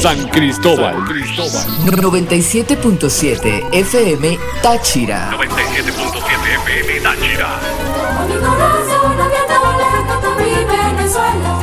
San Cristóbal. 97.7 FM Táchira. 97.7 FM Táchira. Mi corazón abierto lejos de mi Venezuela.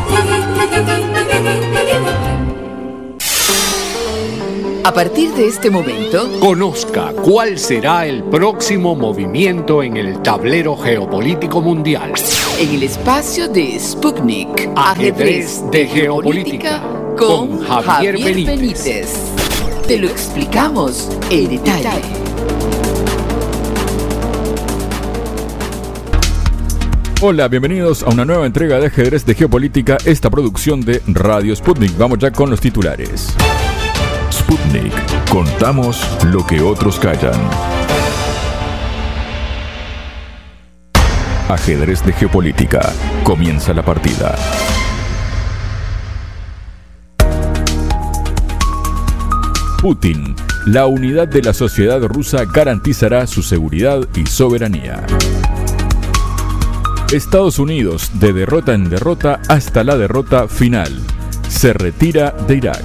A partir de este momento, Conozca cuál será el próximo movimiento en el tablero geopolítico mundial. en el espacio de Sputnik, Ajedrez de Geopolítica, con Javier Benítez. Te lo explicamos en detalle. Hola, bienvenidos a una nueva entrega de Ajedrez de Geopolítica, esta producción de Radio Sputnik. Vamos ya con los titulares. Sputnik. Contamos lo que otros callan. Ajedrez de Geopolítica. Comienza la partida. Putin. La unidad de la sociedad rusa garantizará su seguridad y soberanía. Estados Unidos, de derrota en derrota hasta la derrota final. Se retira de Irak.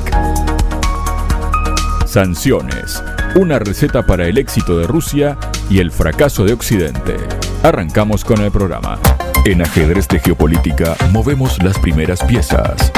Sanciones. Una receta para el éxito de Rusia y el fracaso de Occidente. Arrancamos con el programa. En Ajedrez de Geopolítica movemos las primeras piezas.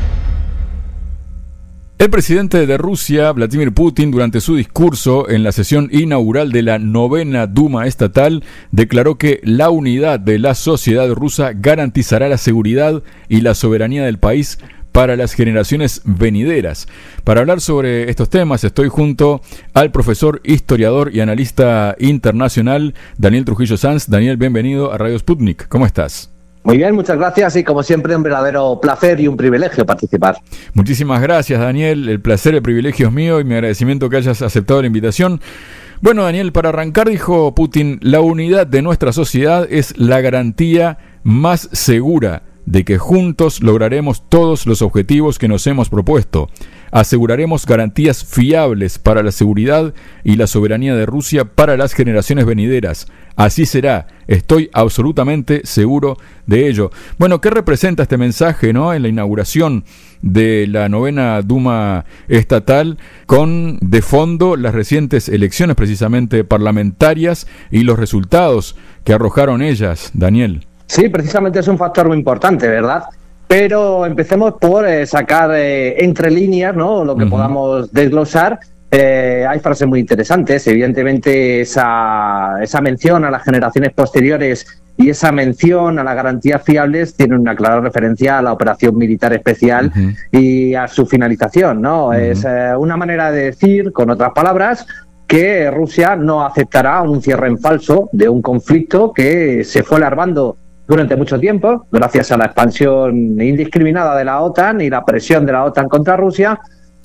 El presidente de Rusia, Vladimir Putin, durante su discurso en la sesión inaugural de la 9ª Duma estatal, declaró que la unidad de la sociedad rusa garantizará la seguridad y la soberanía del país para las generaciones venideras. Para hablar sobre estos temas estoy junto al profesor, historiador y analista internacional Daniel Trujillo Sanz. Daniel, bienvenido a Radio Sputnik. ¿Cómo estás? Muy bien, muchas gracias y como siempre un verdadero placer y un privilegio participar. Muchísimas gracias, Daniel. El placer, el privilegio es mío y mi agradecimiento que hayas aceptado la invitación. Bueno, Daniel, para arrancar, dijo Putin, la unidad de nuestra sociedad es la garantía más segura de que juntos lograremos todos los objetivos que nos hemos propuesto. Aseguraremos garantías fiables para la seguridad y la soberanía de Rusia para las generaciones venideras. Así será, estoy absolutamente seguro de ello. Bueno, ¿qué representa este mensaje, no, en la inauguración de la 9ª Duma estatal, con de fondo las recientes elecciones precisamente parlamentarias y los resultados que arrojaron ellas, Daniel? Sí, precisamente es un factor muy importante, ¿verdad? Pero empecemos por sacar entre líneas, ¿no?, lo que podamos desglosar. Hay frases muy interesantes, evidentemente esa mención a las generaciones posteriores y esa mención a las garantías fiables tienen una clara referencia a la operación militar especial y a su finalización, ¿no? Es una manera de decir, con otras palabras, que Rusia no aceptará un cierre en falso de un conflicto que se fue alargando durante mucho tiempo, gracias a la expansión indiscriminada de la OTAN y la presión de la OTAN contra Rusia.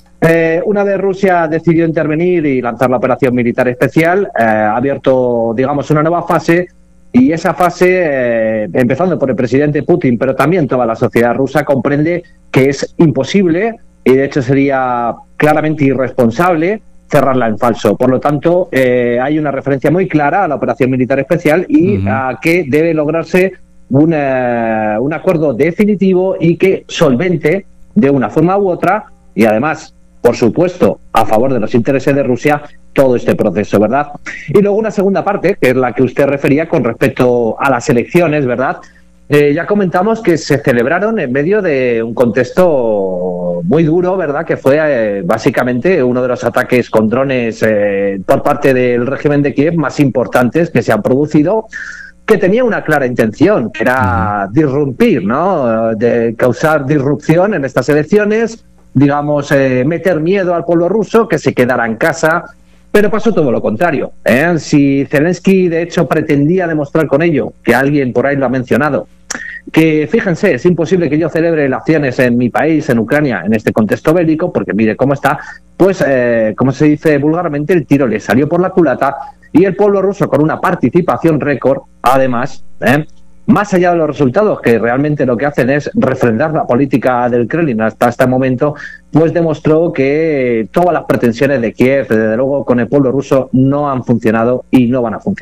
Una vez Rusia decidió intervenir y lanzar la operación militar especial, ha abierto, digamos, una nueva fase, y esa fase, empezando por el presidente Putin, pero también toda la sociedad rusa, comprende que es imposible, y de hecho sería claramente irresponsable, cerrarla en falso. Por lo tanto, hay una referencia muy clara a la operación militar especial y a que debe lograrse un acuerdo definitivo y que solvente de una forma u otra, y además, por supuesto, a favor de los intereses de Rusia, todo este proceso, ¿verdad? Y luego una segunda parte, que es la que usted refería con respecto a las elecciones, ¿verdad? Ya comentamos que se celebraron en medio de un contexto muy duro, ¿verdad?, que fue básicamente uno de los ataques con drones por parte del régimen de Kiev más importantes que se han producido, que tenía una clara intención, que era disrumpir, ¿no?, de causar disrupción en estas elecciones, digamos, meter miedo al pueblo ruso, que se quedara en casa, pero pasó todo lo contrario. Si Zelensky, de hecho, pretendía demostrar con ello, que alguien por ahí lo ha mencionado, que fíjense, es imposible que yo celebre elecciones en mi país, en Ucrania, en este contexto bélico, porque mire cómo está, pues, como se dice vulgarmente, el tiro le salió por la culata, y el pueblo ruso, con una participación récord, además, más allá de los resultados, que realmente lo que hacen es refrendar la política del Kremlin hasta este momento, pues demostró que todas las pretensiones de Kiev, desde luego, con el pueblo ruso no han funcionado y no van a funcionar.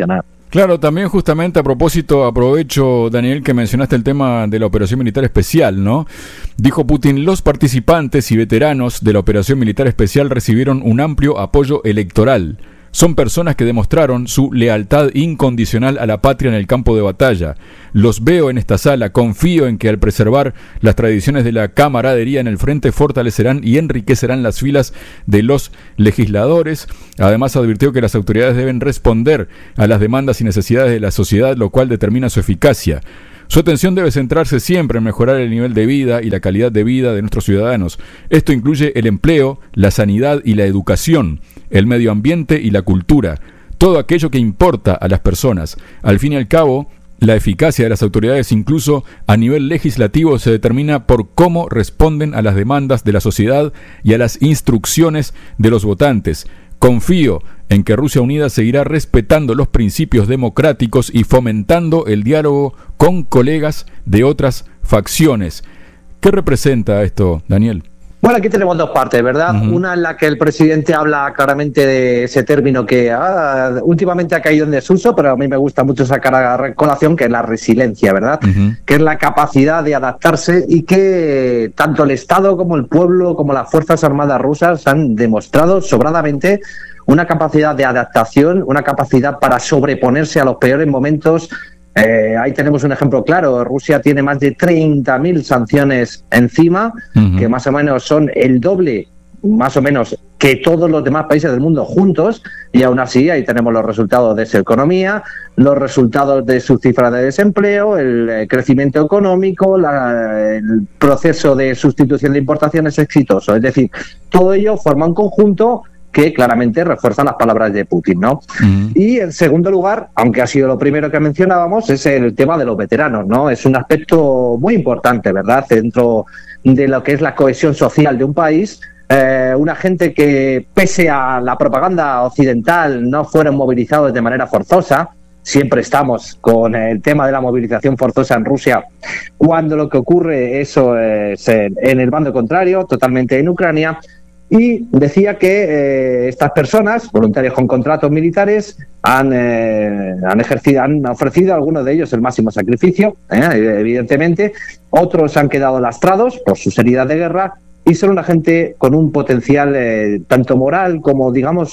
Claro, también justamente a propósito, aprovecho, Daniel, que mencionaste el tema de la operación militar especial, ¿no? Dijo Putin, los participantes y veteranos de la operación militar especial recibieron un amplio apoyo electoral. Son personas que demostraron su lealtad incondicional a la patria en el campo de batalla. Los veo en esta sala, confío en que al preservar las tradiciones de la camaradería en el frente fortalecerán y enriquecerán las filas de los legisladores. Además advirtió que las autoridades deben responder a las demandas y necesidades de la sociedad, lo cual determina su eficacia. Su atención debe centrarse siempre en mejorar el nivel de vida y la calidad de vida de nuestros ciudadanos. Esto incluye el empleo, la sanidad y la educación, el medio ambiente y la cultura, todo aquello que importa a las personas. Al fin y al cabo, la eficacia de las autoridades, incluso a nivel legislativo, se determina por cómo responden a las demandas de la sociedad y a las instrucciones de los votantes. Confío en que Rusia Unida seguirá respetando los principios democráticos y fomentando el diálogo con colegas de otras facciones. ¿Qué representa esto, Daniel? Bueno, aquí tenemos dos partes, ¿verdad? Uh-huh. Una en la que el presidente habla claramente de ese término que últimamente ha caído en desuso, pero a mí me gusta mucho sacar a colación, que es la resiliencia, ¿verdad? Uh-huh. Que es la capacidad de adaptarse y que tanto el Estado como el pueblo, como las Fuerzas Armadas rusas han demostrado sobradamente una capacidad de adaptación, una capacidad para sobreponerse a los peores momentos. Ahí tenemos un ejemplo claro. Rusia tiene más de 30.000 sanciones encima, uh-huh, que más o menos son el doble, más o menos, que todos los demás países del mundo juntos, y aún así ahí tenemos los resultados de su economía, los resultados de su cifra de desempleo, el crecimiento económico, el proceso de sustitución de importaciones exitoso. Es decir, todo ello forma un conjunto que claramente refuerzan las palabras de Putin, ¿no? Uh-huh. Y en segundo lugar, aunque ha sido lo primero que mencionábamos, es el tema de los veteranos, ¿no? Es un aspecto muy importante, ¿verdad?, dentro de lo que es la cohesión social de un país. Una gente que, pese a la propaganda occidental, no fueron movilizados de manera forzosa. Siempre estamos con el tema de la movilización forzosa en Rusia, cuando lo que ocurre eso es en el bando contrario, totalmente en Ucrania. Y decía que estas personas, voluntarios con contratos militares, han ofrecido a algunos de ellos el máximo sacrificio, evidentemente. Otros han quedado lastrados por sus heridas de guerra y son una gente con un potencial tanto moral como, digamos,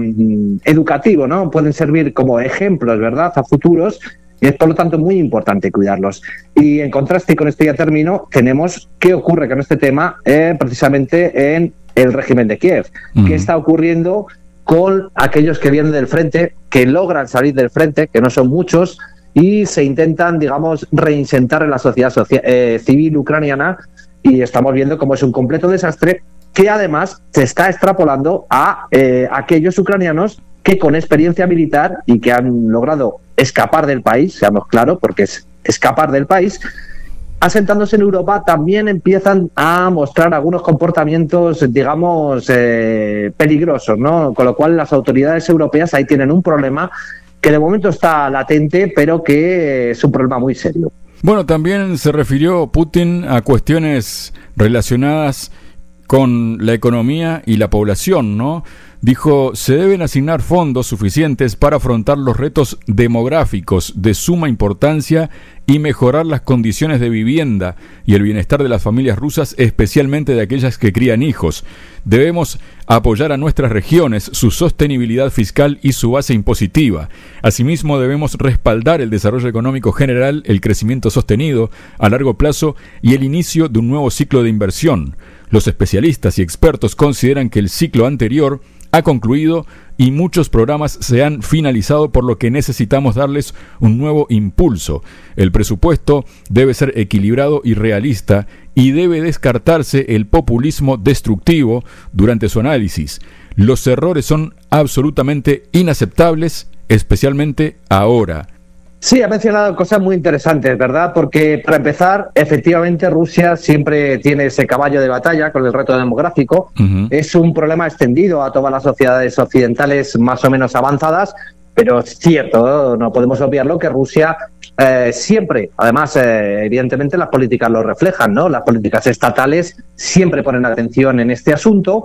educativo, ¿no? Pueden servir como ejemplos, ¿verdad?, a futuros. Y es, por lo tanto, muy importante cuidarlos. Y en contraste, con esto ya termino, tenemos qué ocurre con este tema precisamente en el régimen de Kiev. Uh-huh. ¿Qué está ocurriendo con aquellos que vienen del frente, que logran salir del frente, que no son muchos, y se intentan, digamos, reinsentar en la sociedad civil ucraniana? Y estamos viendo cómo es un completo desastre, que además se está extrapolando a aquellos ucranianos que con experiencia militar y que han logrado escapar del país, seamos claros, porque es escapar del país, asentándose en Europa, también empiezan a mostrar algunos comportamientos, digamos, peligrosos, ¿no? Con lo cual las autoridades europeas ahí tienen un problema que de momento está latente, pero que es un problema muy serio. Bueno, también se refirió Putin a cuestiones relacionadas con la economía y la población, ¿no? Dijo, se deben asignar fondos suficientes para afrontar los retos demográficos de suma importancia y mejorar las condiciones de vivienda y el bienestar de las familias rusas, especialmente de aquellas que crían hijos. Debemos apoyar a nuestras regiones, su sostenibilidad fiscal y su base impositiva. Asimismo, debemos respaldar el desarrollo económico general, el crecimiento sostenido a largo plazo y el inicio de un nuevo ciclo de inversión. Los especialistas y expertos consideran que el ciclo anterior ha concluido y muchos programas se han finalizado, por lo que necesitamos darles un nuevo impulso. El presupuesto debe ser equilibrado y realista y debe descartarse el populismo destructivo durante su análisis. Los errores son absolutamente inaceptables, especialmente ahora. Sí, ha mencionado cosas muy interesantes, ¿verdad? Porque, para empezar, efectivamente Rusia siempre tiene ese caballo de batalla con el reto demográfico. Uh-huh. Es un problema extendido a todas las sociedades occidentales más o menos avanzadas, pero es cierto, no podemos obviarlo, que Rusia siempre, además, evidentemente las políticas lo reflejan, ¿no? Las políticas estatales siempre ponen atención en este asunto.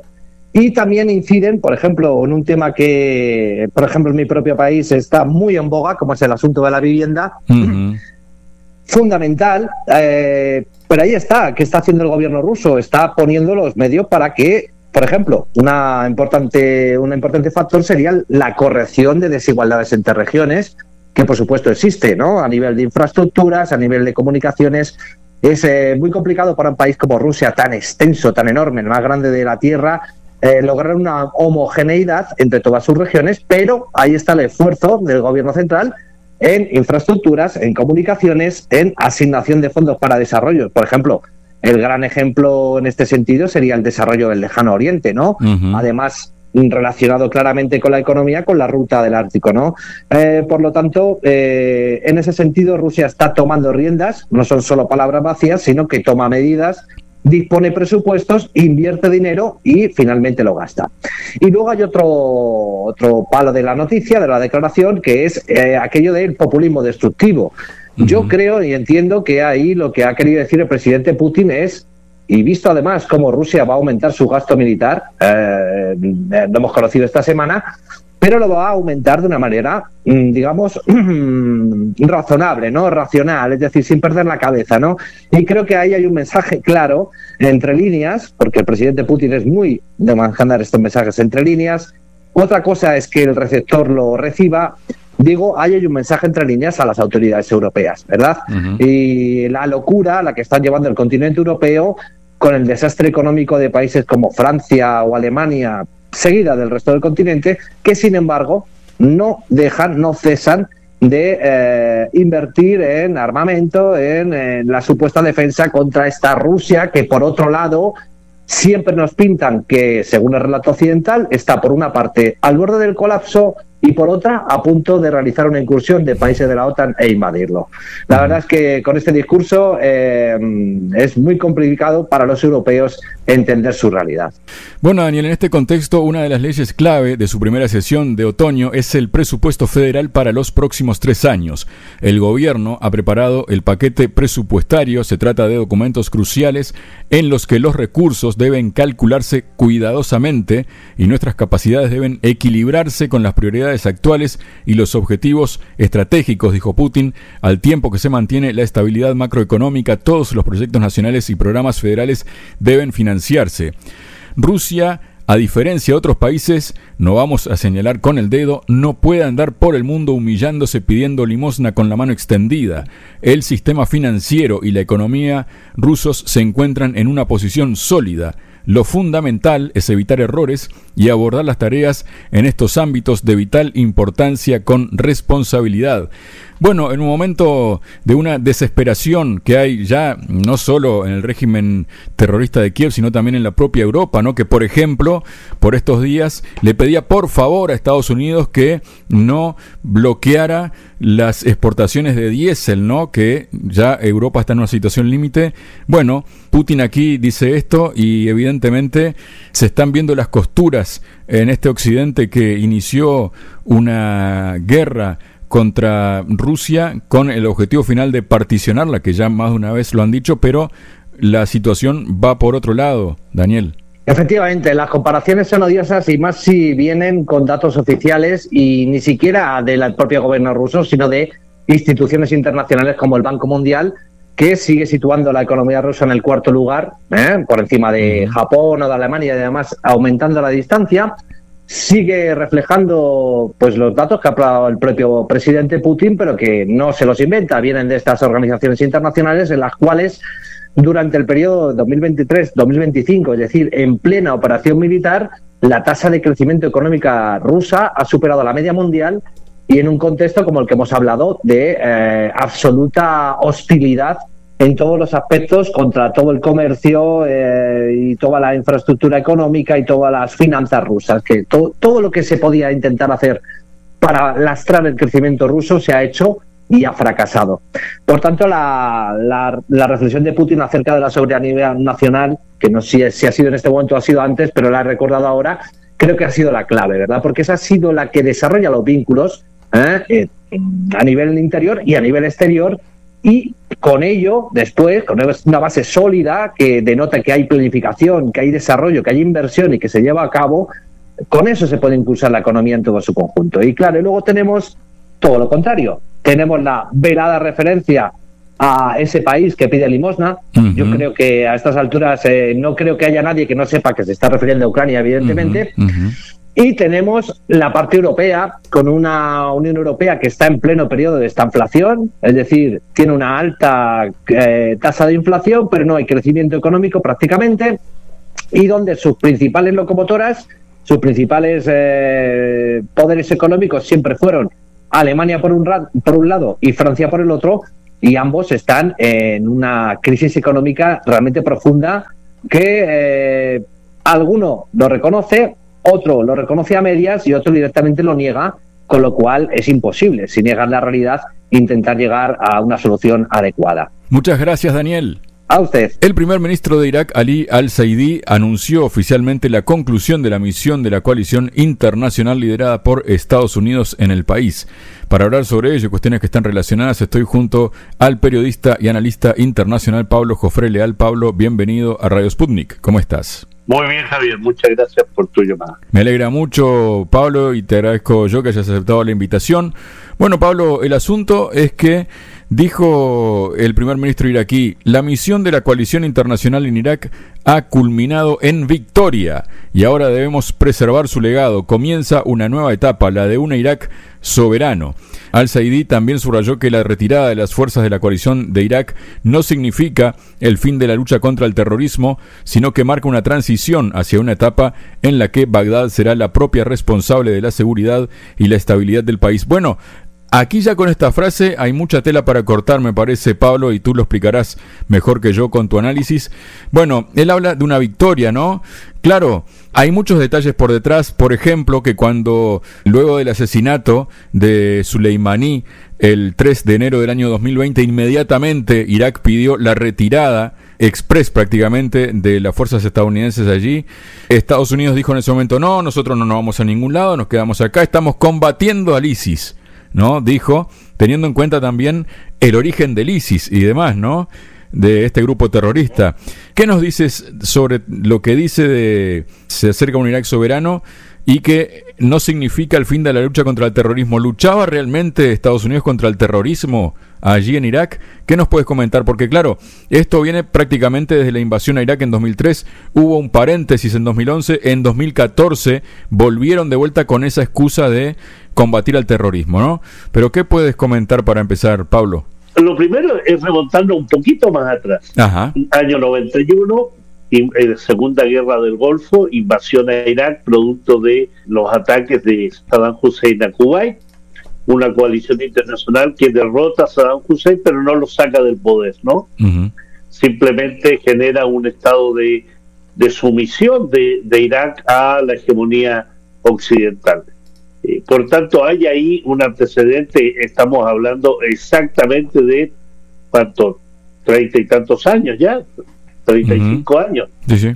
Y también inciden, por ejemplo, en un tema que, por ejemplo, en mi propio país está muy en boga, como es el asunto de la vivienda. Fundamental, pero ahí está, ¿qué está haciendo el gobierno ruso? Está poniendo los medios para que, por ejemplo, un importante factor sería la corrección de desigualdades entre regiones, que por supuesto existe, ¿no? A nivel de infraestructuras, a nivel de comunicaciones. Es muy complicado para un país como Rusia, tan extenso, tan enorme, el más grande de la Tierra, lograr una homogeneidad entre todas sus regiones, pero ahí está el esfuerzo del gobierno central en infraestructuras, en comunicaciones, en asignación de fondos para desarrollo. Por ejemplo, el gran ejemplo en este sentido sería el desarrollo del Lejano Oriente, ¿no? Además, relacionado claramente con la economía, con la ruta del Ártico, ¿no? Por lo tanto, en ese sentido, Rusia está tomando riendas, no son solo palabras vacías, sino que toma medidas, dispone presupuestos, invierte dinero y finalmente lo gasta. Y luego hay otro palo de la noticia, de la declaración, que es aquello del populismo destructivo. Yo creo y entiendo que ahí lo que ha querido decir el presidente Putin es, y visto además cómo Rusia va a aumentar su gasto militar, lo hemos conocido esta semana, pero lo va a aumentar de una manera, digamos, razonable, ¿no? Racional, es decir, sin perder la cabeza, ¿no? Y creo que ahí hay un mensaje claro, entre líneas, porque el presidente Putin es muy de mandar estos mensajes entre líneas. Otra cosa es que el receptor lo reciba. Digo, ahí hay un mensaje entre líneas a las autoridades europeas, ¿verdad? Y la locura a la que están llevando el continente europeo, con el desastre económico de países como Francia o Alemania, seguida del resto del continente, que sin embargo no cesan de invertir en armamento, en la supuesta defensa contra esta Rusia, que por otro lado siempre nos pintan que, según el relato occidental, está por una parte al borde del colapso y por otra a punto de realizar una incursión de países de la OTAN e invadirlo. La verdad es que con este discurso es muy complicado para los europeos entender su realidad. Bueno, Daniel, en este contexto, una de las leyes clave de su primera sesión de otoño es el presupuesto federal para los próximos 3 años. El gobierno ha preparado el paquete presupuestario. Se trata de documentos cruciales en los que los recursos deben calcularse cuidadosamente y nuestras capacidades deben equilibrarse con las prioridades actuales y los objetivos estratégicos, dijo Putin, al tiempo que se mantiene la estabilidad macroeconómica. Todos los proyectos nacionales y programas federales deben financiarse. Rusia, a diferencia de otros países, no vamos a señalar con el dedo, no puede andar por el mundo humillándose pidiendo limosna con la mano extendida. El sistema financiero y la economía rusos se encuentran en una posición sólida. Lo fundamental es evitar errores y abordar las tareas en estos ámbitos de vital importancia con responsabilidad. Bueno, en un momento de una desesperación que hay ya no solo en el régimen terrorista de Kiev, sino también en la propia Europa, ¿no? Que, por ejemplo, por estos días le pedía por favor a Estados Unidos que no bloqueara las exportaciones de diésel, ¿no? Que ya Europa está en una situación límite. Bueno, Putin aquí dice esto y evidentemente se están viendo las costuras en este occidente que inició una guerra contra Rusia con el objetivo final de particionarla, que ya más de una vez lo han dicho, pero la situación va por otro lado, Daniel. Efectivamente, las comparaciones son odiosas y más si vienen con datos oficiales y ni siquiera del propio gobierno ruso, sino de instituciones internacionales como el Banco Mundial, que sigue situando la economía rusa en el 4º lugar, por encima de Japón o de Alemania, y además aumentando la distancia. Sigue reflejando pues los datos que ha hablado el propio presidente Putin, pero que no se los inventa, vienen de estas organizaciones internacionales en las cuales durante el periodo 2023-2025, es decir, en plena operación militar, la tasa de crecimiento económica rusa ha superado la media mundial y en un contexto como el que hemos hablado de absoluta hostilidad en todos los aspectos contra todo el comercio y toda la infraestructura económica y todas las finanzas rusas, que todo lo que se podía intentar hacer para lastrar el crecimiento ruso se ha hecho y ha fracasado. Por tanto, la reflexión de Putin acerca de la soberanía nacional, que no sé si ha sido en este momento o ha sido antes, pero la he recordado ahora, creo que ha sido la clave, ¿verdad? Porque esa ha sido la que desarrolla los vínculos a nivel interior y a nivel exterior, y con ello, después, con una base sólida que denota que hay planificación, que hay desarrollo, que hay inversión y que se lleva a cabo, con eso se puede impulsar la economía en todo su conjunto. Y claro, y luego tenemos todo lo contrario. Tenemos la velada referencia a ese país que pide limosna. Uh-huh. Yo creo que a estas alturas no creo que haya nadie que no sepa que se está refiriendo a Ucrania, evidentemente. Uh-huh. Uh-huh. Y tenemos la parte europea, con una Unión Europea que está en pleno periodo de estanflación, es decir, tiene una alta tasa de inflación, pero no hay crecimiento económico prácticamente, y donde sus principales locomotoras, sus principales poderes económicos siempre fueron Alemania por un lado y Francia por el otro, y ambos están en una crisis económica realmente profunda que alguno lo reconoce, otro lo reconoce a medias y otro directamente lo niega, con lo cual es imposible, si niegas la realidad, intentar llegar a una solución adecuada. Muchas gracias, Daniel. A usted. El primer ministro de Irak, Ali al-Saidi, anunció oficialmente la conclusión de la misión de la coalición internacional liderada por Estados Unidos en el país. Para hablar sobre ello y cuestiones que están relacionadas, estoy junto al periodista y analista internacional Pablo Jofré Leal. Pablo, bienvenido a Radio Sputnik. ¿Cómo estás? Muy bien, Javier, muchas gracias por tu llamada. Me alegra mucho, Pablo, y te agradezco yo que hayas aceptado la invitación. Bueno, Pablo, el asunto es que dijo el primer ministro iraquí: la misión de la coalición internacional en Irak ha culminado en victoria y ahora debemos preservar su legado. Comienza una nueva etapa, la de un Irak soberano. Al-Saidi también subrayó que la retirada de las fuerzas de la coalición de Irak no significa el fin de la lucha contra el terrorismo, sino que marca una transición hacia una etapa en la que Bagdad será la propia responsable de la seguridad y la estabilidad del país. Bueno, aquí ya con esta frase hay mucha tela para cortar, me parece, Pablo, y tú lo explicarás mejor que yo con tu análisis. Bueno, él habla de una victoria, ¿no? Claro, hay muchos detalles por detrás, por ejemplo, que cuando luego del asesinato de Soleimani el 3 de enero del año 2020, inmediatamente Irak pidió la retirada express prácticamente de las fuerzas estadounidenses allí. Estados Unidos dijo en ese momento: no, nosotros no nos vamos a ningún lado, nos quedamos acá, estamos combatiendo al ISIS, ¿no? Dijo, teniendo en cuenta también el origen del ISIS y demás, ¿no?, de este grupo terrorista. ¿Qué nos dices sobre lo que dice de se acerca un Irak soberano y que no significa el fin de la lucha contra el terrorismo? ¿Luchaba realmente Estados Unidos contra el terrorismo allí en Irak? ¿Qué nos puedes comentar? Porque claro, esto viene prácticamente desde la invasión a Irak en 2003, hubo un paréntesis en 2011, en 2014 volvieron de vuelta con esa excusa de combatir al terrorismo, ¿no? Pero ¿qué puedes comentar para empezar, Pablo? Lo primero es remontarnos un poquito más atrás. Ajá. Año 91, Segunda Guerra del Golfo, invasión a Irak, producto de los ataques de Saddam Hussein a Kuwait, una coalición internacional que derrota a Saddam Hussein, pero no lo saca del poder, ¿no? Uh-huh. Simplemente genera un estado de sumisión de Irak a la hegemonía occidental. Por tanto, hay ahí un antecedente. Estamos hablando exactamente de ¿cuánto? 30 y tantos años ya, 35 años, sí.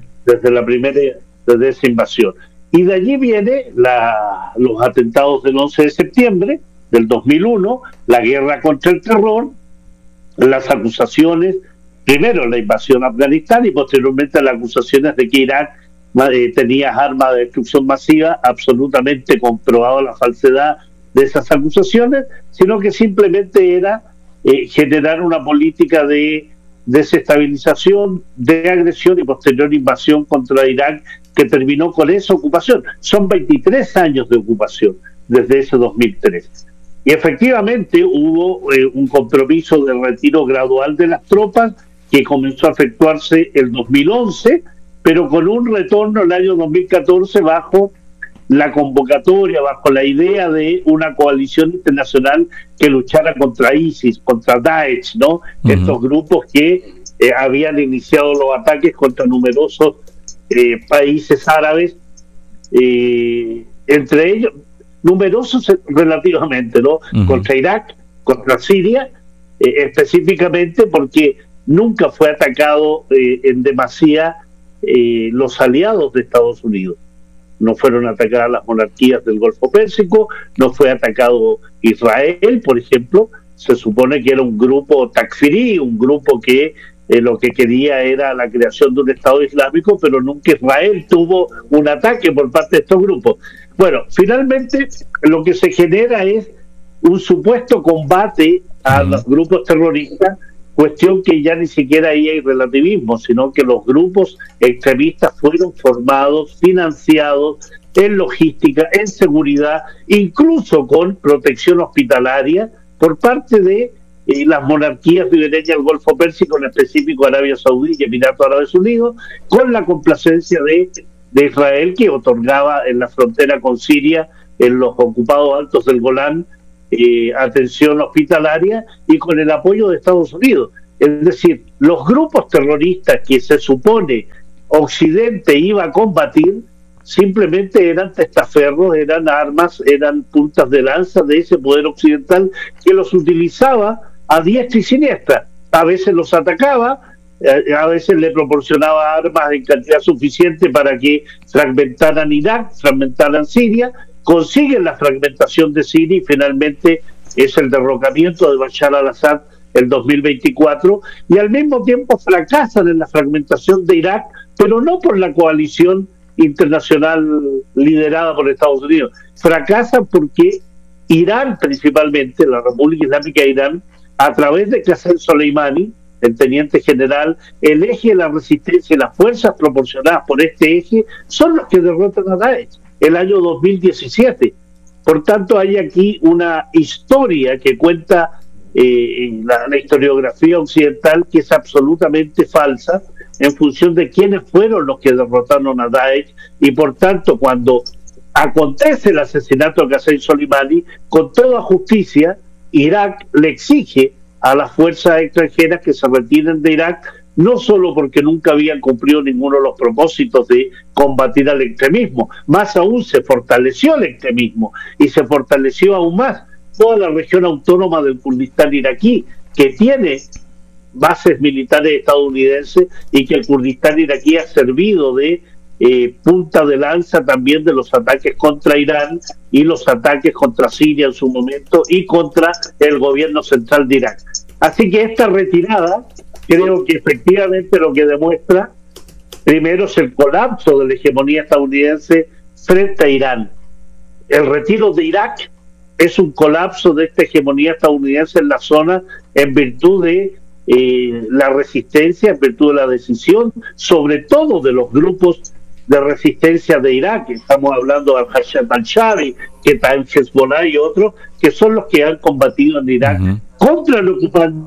desde esa invasión. Y de allí viene los atentados del 11 de septiembre del 2001, la guerra contra el terror, las acusaciones, primero la invasión a Afganistán y posteriormente las acusaciones de que Irak tenía armas de destrucción masiva. Absolutamente comprobado la falsedad de esas acusaciones, sino que simplemente era generar una política de desestabilización, de agresión y posterior invasión contra Irak, que terminó con esa ocupación. Son 23 años de ocupación desde ese 2003. Y efectivamente hubo un compromiso de retiro gradual de las tropas que comenzó a efectuarse el 2011, pero con un retorno el año 2014 bajo la convocatoria, bajo la idea de una coalición internacional que luchara contra ISIS, contra Daesh, ¿no? Uh-huh. Estos grupos que habían iniciado los ataques contra numerosos países árabes, entre ellos, numerosos relativamente, ¿no? Uh-huh. Contra Irak, contra Siria, específicamente porque nunca fue atacado en demasía los aliados de Estados Unidos. No fueron atacadas las monarquías del Golfo Pérsico, no fue atacado Israel, por ejemplo, se supone que era un grupo takfirí, un grupo que lo que quería era la creación de un Estado Islámico, pero nunca Israel tuvo un ataque por parte de estos grupos. Bueno, finalmente lo que se genera es un supuesto combate a los grupos terroristas, cuestión que ya ni siquiera ahí hay relativismo, sino que los grupos extremistas fueron formados, financiados en logística, en seguridad, incluso con protección hospitalaria por parte de las monarquías ribereñas del Golfo Pérsico, en específico Arabia Saudí y Emiratos Árabes Unidos, con la complacencia de Israel, que otorgaba en la frontera con Siria, en los ocupados altos del Golán, atención hospitalaria, y con el apoyo de Estados Unidos. Es decir, los grupos terroristas que se supone Occidente iba a combatir, simplemente eran testaferros, eran armas, eran puntas de lanza de ese poder occidental que los utilizaba a diestra y siniestra. A veces los atacaba, a veces le proporcionaba armas en cantidad suficiente para que fragmentaran Irak, fragmentaran Siria, consiguen la fragmentación de Siria y finalmente es el derrocamiento de Bashar al-Assad el 2024, y al mismo tiempo fracasan en la fragmentación de Irak, pero no por la coalición internacional liderada por Estados Unidos. Fracasan porque Irán, principalmente la República Islámica de Irán, a través de Qasem Soleimani, el teniente general, el eje de la resistencia y las fuerzas proporcionadas por este eje son los que derrotan a Daesh el año 2017. Por tanto, hay aquí una historia que cuenta la historiografía occidental que es absolutamente falsa en función de quiénes fueron los que derrotaron a Daesh, y por tanto cuando acontece el asesinato de Qasem Soleimani, con toda justicia Irak le exige a las fuerzas extranjeras que se retiren de Irak, no solo porque nunca habían cumplido ninguno de los propósitos de combatir al extremismo, más aún se fortaleció el extremismo y se fortaleció aún más toda la región autónoma del Kurdistán iraquí, que tiene bases militares estadounidenses y que el Kurdistán iraquí ha servido de punta de lanza también de los ataques contra Irán y los ataques contra Siria en su momento y contra el gobierno central de Irak. Así que esta retirada creo que efectivamente lo que demuestra primero es el colapso de la hegemonía estadounidense frente a Irán. El retiro de Irak es un colapso de esta hegemonía estadounidense en la zona en virtud de la resistencia, en virtud de la decisión, sobre todo de los grupos de resistencia de Irak. Estamos hablando de Al-Hashad al-Shabi, que está en Hezbollah y otros, que son los que han combatido en Irak contra el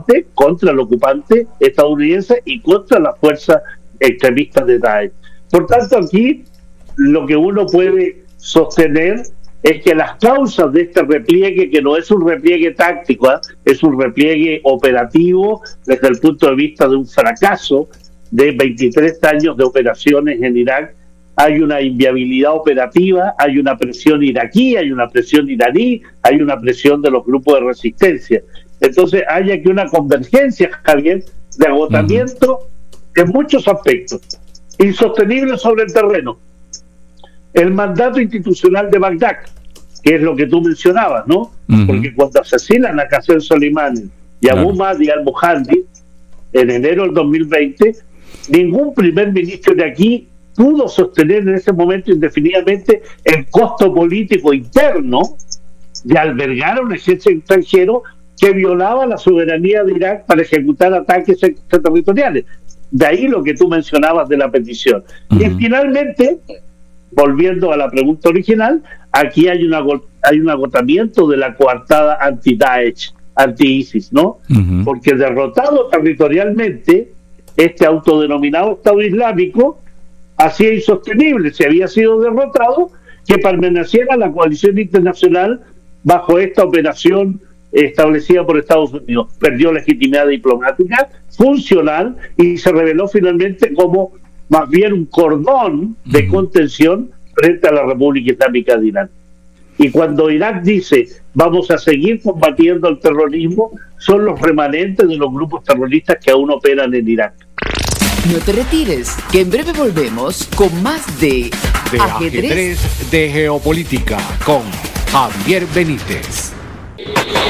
ocupante estadounidense y contra las fuerzas extremistas de Daesh. Por tanto, aquí lo que uno puede sostener es que las causas de este repliegue, que no es un repliegue táctico, es un repliegue operativo desde el punto de vista de un fracaso de 23 años de operaciones en Irak, hay una inviabilidad operativa, hay una presión iraquí, hay una presión iraní, hay una presión de los grupos de resistencia. Entonces hay aquí una convergencia, Javier, de agotamiento en muchos aspectos, insostenible sobre el terreno. El mandato institucional de Bagdad, que es lo que tú mencionabas, ¿no? Porque cuando asesinan a Qasem Soleimani y a Abu Mahdi al-Muhandi en enero del 2020, ningún primer ministro de aquí pudo sostener en ese momento indefinidamente el costo político interno de albergar a un ejército extranjero que violaba la soberanía de Irak para ejecutar ataques extraterritoriales. De ahí lo que tú mencionabas de la petición. Y finalmente, volviendo a la pregunta original, aquí hay un agotamiento de la coartada anti-Daesh, anti-ISIS, ¿no? Porque derrotado territorialmente, este autodenominado Estado Islámico hacía insostenible, si había sido derrotado, que permaneciera la coalición internacional bajo esta operación establecida por Estados Unidos. Perdió legitimidad diplomática, funcional, y se reveló finalmente como más bien un cordón de contención frente a la República Islámica de Irán. Y cuando Irak dice vamos a seguir combatiendo el terrorismo, son los remanentes de los grupos terroristas que aún operan en Irak. No te retires, que en breve volvemos con más de Ajedrez de Geopolítica con Javier Benítez.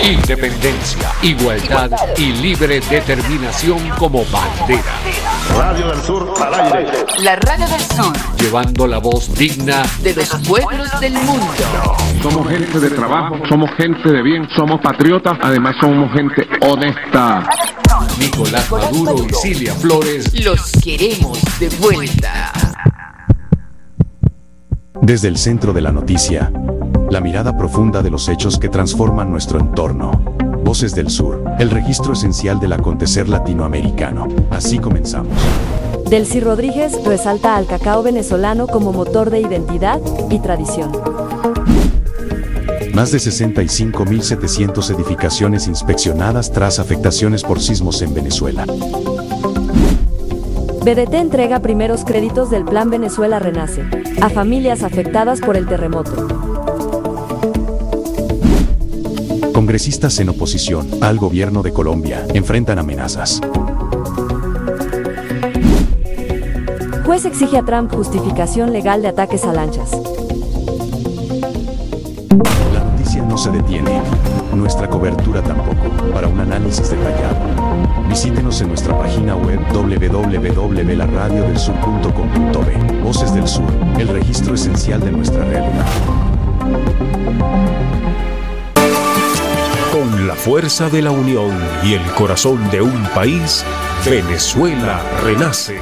Independencia, igualdad y libre determinación como bandera. Radio del Sur al aire. La Radio del Sur, Llevando la voz digna de los pueblos del mundo. Somos gente de trabajo, somos gente de bien, somos patriotas, además somos gente honesta. Nicolás Maduro y Cilia Flores. Los queremos de vuelta. Desde el centro de la noticia, la mirada profunda de los hechos que transforman nuestro entorno. Voces del Sur, el registro esencial del acontecer latinoamericano. Así comenzamos. Delcy Rodríguez resalta al cacao venezolano como motor de identidad y tradición. Más de 65.700 edificaciones inspeccionadas tras afectaciones por sismos en Venezuela. BDT entrega primeros créditos del Plan Venezuela Renace a familias afectadas por el terremoto. Congresistas en oposición al gobierno de Colombia enfrentan amenazas. Juez exige a Trump justificación legal de ataques a lanchas. La noticia no se detiene. Nuestra cobertura tampoco. Para un análisis detallado, visítenos en nuestra página web www.laradiodelsur.com.be. Voces del Sur, el registro esencial de nuestra realidad. Con la fuerza de la unión y el corazón de un país, Venezuela renace.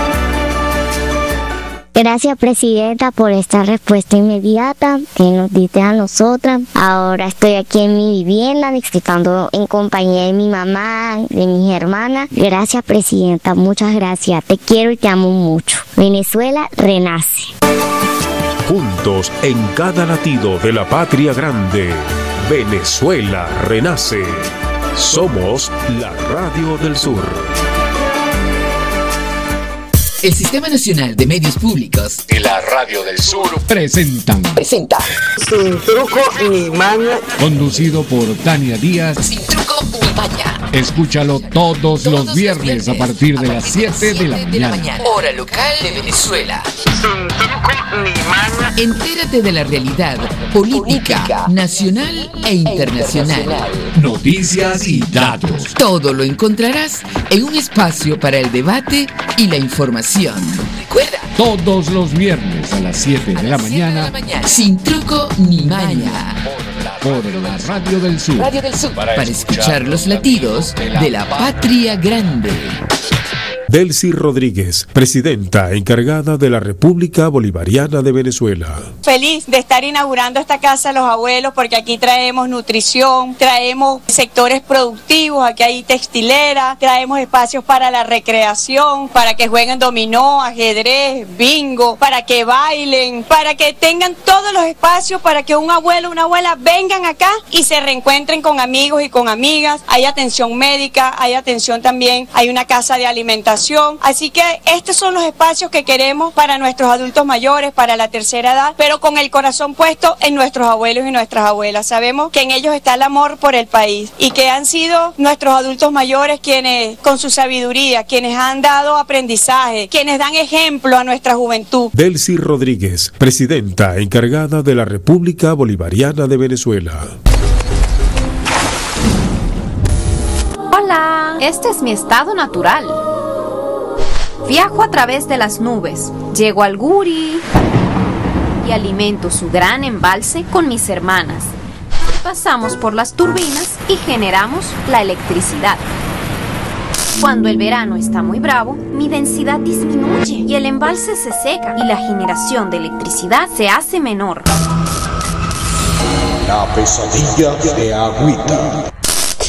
Gracias, Presidenta, por esta respuesta inmediata que nos diste a nosotras. Ahora estoy aquí en mi vivienda disfrutando en compañía de mi mamá, de mis hermanas. Gracias, Presidenta, muchas gracias. Te quiero y te amo mucho. Venezuela renace. Juntos en cada latido de la patria grande, Venezuela renace. Somos la Radio del Sur. El Sistema Nacional de Medios Públicos Y la Radio del Sur presenta presenta Sin truco ni maña, conducido por Tania Díaz. Sin Truco ni Maña. Escúchalo todos los viernes a partir de las 7 de la mañana. Hora local de Venezuela. sin truco ni maña. Entérate de la realidad política nacional e internacional. Noticias y datos. Todo lo encontrarás en un espacio para el debate y la información. Recuerda, Todos los viernes a las 7 de la mañana. Sin truco ni maña. Por la Radio del Sur. Radio del Sur. Para escuchar los latidos de la patria grande. Delcy Rodríguez, presidenta encargada de la República Bolivariana de Venezuela. Feliz de estar inaugurando esta Casa de los Abuelos porque aquí traemos nutrición, traemos sectores productivos, aquí hay textilera, traemos espacios para la recreación, para que jueguen dominó, ajedrez, bingo, para que bailen, para que tengan todos los espacios para que un abuelo, una abuela vengan acá y se reencuentren con amigos y con amigas. Hay atención médica, hay atención también, hay una casa de alimentación. Así que estos son los espacios que queremos para nuestros adultos mayores, para la tercera edad, pero con el corazón puesto en nuestros abuelos y nuestras abuelas. Sabemos que en ellos está el amor por el país y que han sido nuestros adultos mayores quienes, con su sabiduría, quienes han dado aprendizaje, quienes dan ejemplo a nuestra juventud. Delcy Rodríguez, presidenta encargada de la República Bolivariana de Venezuela. Hola, este es mi estado natural. Viajo a través de las nubes, llego al Guri y alimento su gran embalse con mis hermanas. Pasamos por las turbinas y generamos la electricidad. Cuando el verano está muy bravo, mi densidad disminuye y el embalse se seca y la generación de electricidad se hace menor. La pesadilla de Agüita.